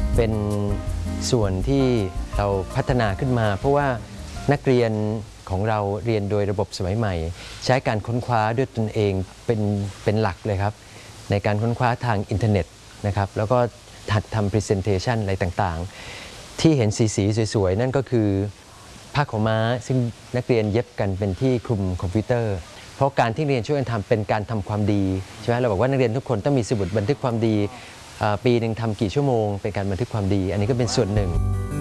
เป็นส่วนที่เราพัฒนาขึ้นมาเพราะว่านักเรียนของเราเรียนโดยระบบสมัยใหม่ใช้การค้นคว้าด้วยตนเองเป็นหลักเลยครับในการค้นคว้าทางอินเทอร์เน็ตนะครับแล้วก็หัดทำ Presentation อะไรต่างๆที่เห็นสีสวยๆนั่นก็คือผ้าขาวม้าซึ่งนักเรียนเย็บกันเป็นที่คลุมคอมพิวเตอร์เพราะการที่เรียนช่วยกันทำเป็นการทำความดีใช่ไหมเราบอกว่านักเรียนทุกคนต้องมีสมุดบันทึกความดีปีหนึ่งทำกี่ชั่วโมงเป็นการบันทึกความดีอันนี้ก็เป็นส่วนหนึ่ง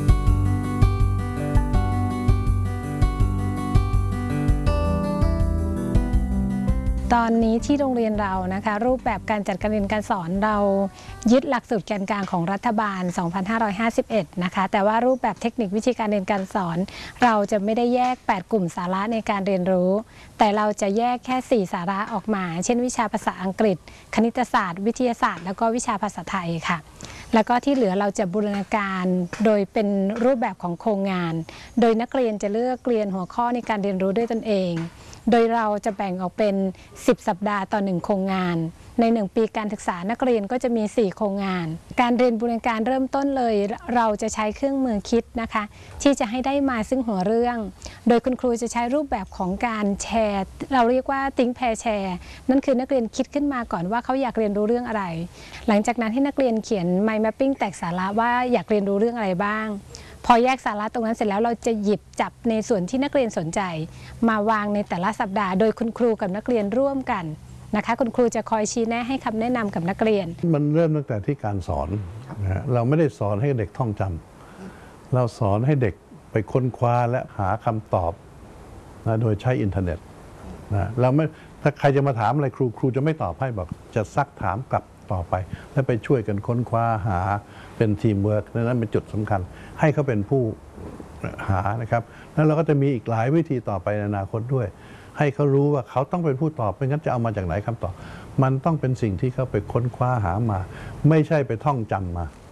ตอนนี้ที่โรงเรียนเรานะคะรูปแบบการจัดการเรียนการสอนเรายึดหลักสูตรแกนกลางของรัฐบาล 2551 นะคะแต่ว่ารูปแบบเทคนิควิธีการเรียนการสอนเราจะไม่ได้แยก 8 กลุ่มสาระในการเรียนรู้แต่เราจะแยกแค่ 4 สาระออกมาเช่นวิชาภาษาอังกฤษคณิตศาสตร์วิทยาศาสตร์แล้วก็วิชาภาษาไทยค่ะแล้วก็ที่เหลือเราจะบูรณาการโดยเป็นรูปแบบของโครงงานโดยนักเรียนจะเลือกเรียนหัวข้อในการเรียนรู้ด้วยตนเองโดยเราจะแบ่งออกเป็น10 สัปดาห์ต่อ1โครงงานใน1ปีการศึกษานักเรียนก็จะมี4โครงงานการเรียนบูรณาการเริ่มต้นเลยเราจะใช้เครื่องมือคิดนะคะที่จะให้ได้มาซึ่งหัวเรื่องโดยคุณครูจะใช้รูปแบบของการแชร์เราเรียกว่า Think Pair Share นั่นคือนักเรียนคิดขึ้นมาก่อนว่าเขาอยากเรียนรู้เรื่องอะไรหลังจากนั้นให้นักเรียนเขียน Mind Mapping แตกสาระว่าอยากเรียนรู้เรื่องอะไรบ้างพอแยกสาระตรงนั้นเสร็จแล้วเราจะหยิบจับในส่วนที่นักเรียนสนใจมาวางในแต่ละสัปดาห์โดยคุณครูกับนักเรียนร่วมกันนะคะคุณครูจะคอยชี้แนะให้คำแนะนำกับนักเรียนมันเริ่มตั้งแต่ที่การสอนนะเราไม่ได้สอนให้เด็กท่องจำเราสอนให้เด็กไปค้นคว้าและหาคำตอบนะโดยใช้อินเทอร์เน็ตนะเราไม่ถ้าใครจะมาถามอะไรครูจะไม่ตอบให้บอกจะซักถามกลับต่อไปและไปช่วยกันค้นคว้าหาเป็นทีมเวิร์กนั้นเป็นจุดสำคัญให้เขาเป็นผู้หานะครับแล้วเราก็จะมีอีกหลายวิธีต่อไปในอนาคตด้วยให้เขารู้ว่าเขาต้องเป็นผู้ตอบไม่งั้นจะเอามาจากไหนคำตอบมันต้องเป็นสิ่งที่เขาไปค้นคว้าหามาไม่ใช่ไปท่องจำมา